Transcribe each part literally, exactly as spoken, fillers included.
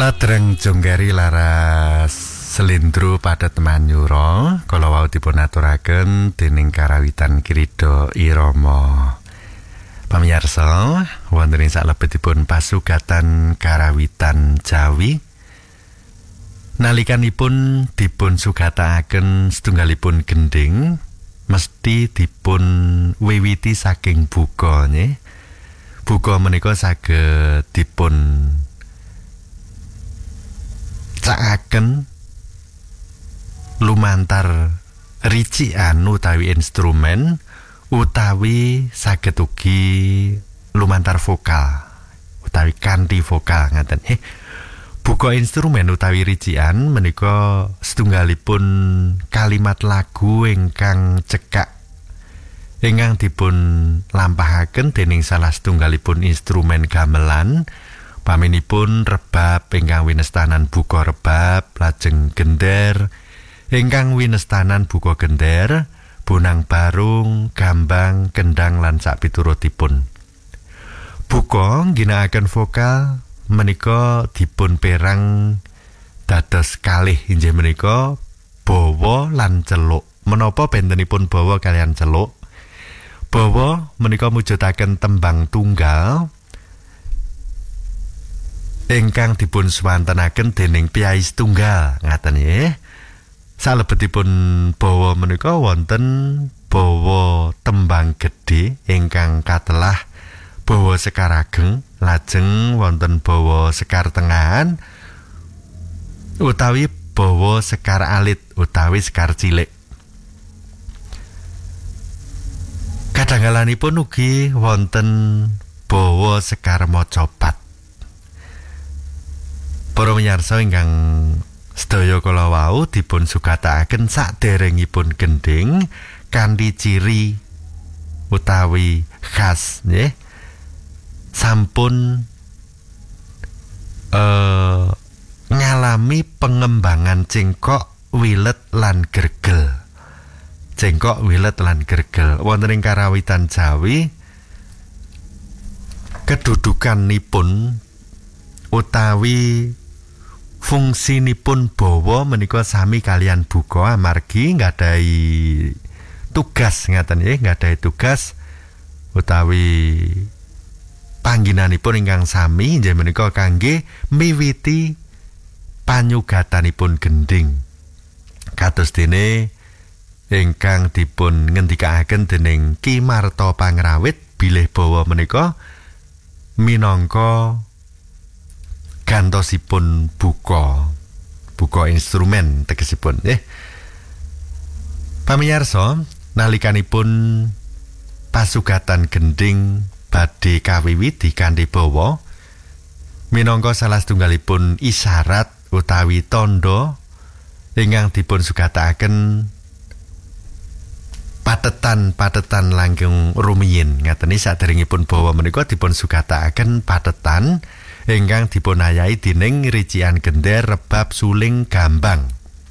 Ladrang jonggari laras selindru pada teman nyuro kala wau dipun aturaken dening karawitan Krida Irama. Pamirsa, wonten ing salebetipun pasugatan karawitan Jawi nalikanipun dipun sugataken setunggalipun gending mesti dipun wiwiti saking buka nggih. Buka menika saged dipun cakaken lumantar ricikan utawi instrumen utawi saged ugi lumantar vokal utawi kanthi vokal ngaten. Eh buka instrumen utawi ricikan menika setunggalipun kalimat lagu ingkang cekak ingkang dipun lampahaken dening salah setunggalipun instrumen gamelan. Paminipun rebab ingkang winestanan buka rebab, lajeng gender ingkang winestanan buka gender, bonang barung, gambang, kendang lan sak piturutipun. Buka ngginakaken vokal menika dipun perang dados kalih inggih menika bawa lan celuk. Menapa bentenipun bawa kalian celuk? Bawa menika mujudaken tembang tunggal ingkang dipun swantenaken dening piyai setunggal ngaten nggih. Salebetipun bawa menika wonten bawa tembang gedhe ingkang katelah bawa sekar ageng, lajeng wonten bawa sekar tengahan utawi bawa sekar alit utawi sekar cilik. Kadangkalanipun ugi wonten bawa sekar macapat. Para miyarsa ingkang sedaya kala wau dipun sugataken saderengipun gending kanthi ciri utawi khas nggih. Sampun eh ngalami pengembangan cengkok, wilet lan gergel. Cengkok, wilet lan gergel wonten ing karawitan Jawi kedudukanipun utawi fungsinipun bawa menika sami kalian buka amargi nggadahi tugas ngaten nggih, nggadahi tugas utawi pangginanipun ingkang sami inggih menika kangge miwiti panyugatanipun gending. Kados dene ingkang dipun ngendikaaken dening Ki Marta Pangrawit bilih bawa menika minangka gantosipun buka buka instrumen tegesipun nggih. Pamirsa, nalikanipun pasugatan gending badhe kawiwiti kanthi bawa minangka salah setunggalipun isyarat utawi tandha ingkang dipun sugataken patetan-patetan langgeng rumiyin. Ngaten iki saderengipun bawa menika dipun sugataken patetan ingkang dipunayai dening ricikan gender, rebab, suling, gambang.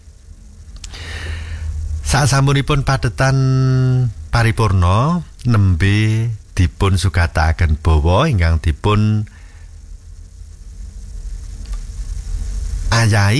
Sasampunipun patetan paripurna nembe dipun sugataken bawa ingkang dipun ayahi